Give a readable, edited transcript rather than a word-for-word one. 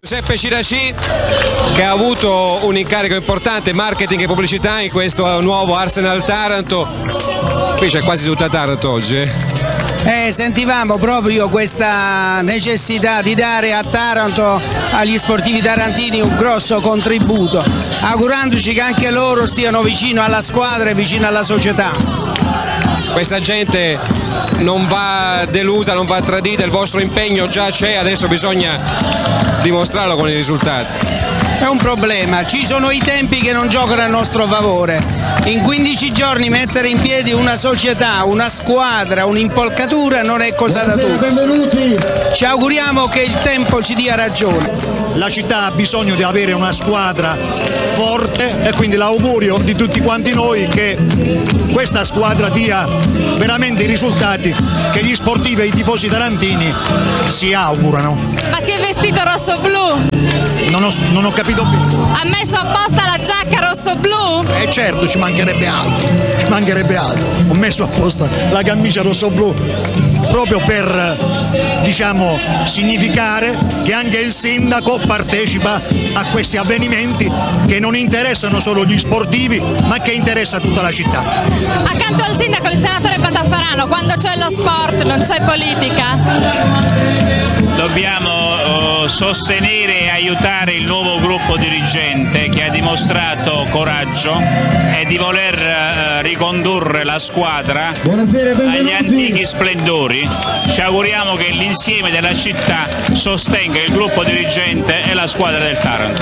Giuseppe Ciraci, che ha avuto un incarico importante, marketing e pubblicità, in questo nuovo Arsenal Taranto. Qui c'è quasi tutta Taranto oggi. Sentivamo proprio questa necessità di dare a Taranto, agli sportivi tarantini, un grosso contributo, augurandoci che anche loro stiano vicino alla squadra e vicino alla società. Questa gente non va delusa, non va tradita, il vostro impegno già c'è, adesso bisogna dimostrarlo con i risultati. È un problema, ci sono i tempi che non giocano a nostro favore. In 15 giorni mettere in piedi una società, una squadra, un'impalcatura non è cosa da tutti. Ci auguriamo che il tempo ci dia ragione. La città ha bisogno di avere una squadra forte e quindi l'augurio di tutti quanti noi che questa squadra dia veramente i risultati che gli sportivi e i tifosi tarantini si augurano. Ma si è vestito rosso-blu? Non ho capito bene. Ha messo apposta la giacca rosso-blu? Certo, ci mancherebbe altro, Ho messo apposta la camicia rosso-blu proprio per, diciamo, significare che anche il sindaco partecipa a questi avvenimenti che non interessano solo gli sportivi, ma che interessa tutta la città. Accanto al sindaco il senatore Patafarano, quando c'è lo sport non c'è politica? Dobbiamo sostenere e aiutare il nuovo gruppo dirigente che ha dimostrato coraggio e di voler ricondurre la squadra agli antichi splendori. Ci auguriamo che l'insieme della città sostenga il gruppo dirigente e la squadra del Taranto.